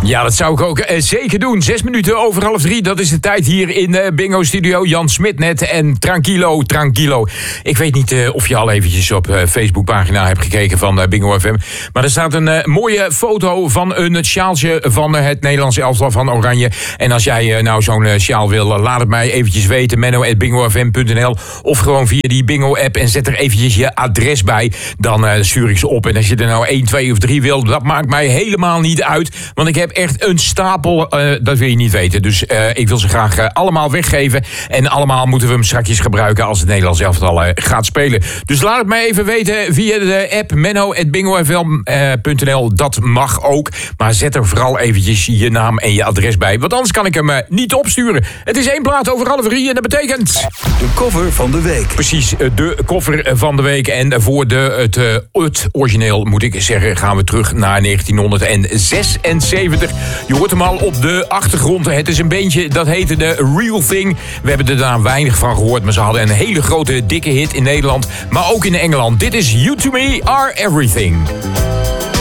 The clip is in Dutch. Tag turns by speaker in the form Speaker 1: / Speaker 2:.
Speaker 1: Ja, dat zou ik ook zeker doen. 6 minuten over 2:30, dat is de tijd hier in Bingo Studio. Jan Smit net en Tranquilo. Ik weet niet of je al eventjes op Facebookpagina hebt gekeken van Bingo FM. Maar er staat een mooie foto van een sjaaltje van het Nederlands elftal van Oranje. En als jij nou zo'n sjaal wil, laat het mij eventjes weten. menno@bingofm.nl of gewoon via die Bingo-app en zet er eventjes je adres bij. Dan stuur ik ze op. En als je er nou 1, 2 of 3 wil, dat maakt mij helemaal niet uit. Want ik heb echt een stapel, dat wil je niet weten. Dus ik wil ze graag allemaal weggeven. En allemaal moeten we hem straks gebruiken als het Nederlands elftal gaat spelen. Dus laat het mij even weten via de app menno@bingofm.nl. Dat mag ook. Maar zet er vooral eventjes je naam en je adres bij. Want anders kan ik hem niet opsturen. Het is 1 plaat over 2:30 en dat betekent...
Speaker 2: De cover van de week.
Speaker 1: Precies, de cover van de week. En voor het origineel, moet ik zeggen, gaan we terug naar 1976. Je hoort hem al op de achtergrond. Het is een bandje dat heette The Real Thing. We hebben er daar weinig van gehoord, maar ze hadden een hele grote, dikke hit in Nederland. Maar ook in Engeland. Dit is You To Me Are Everything.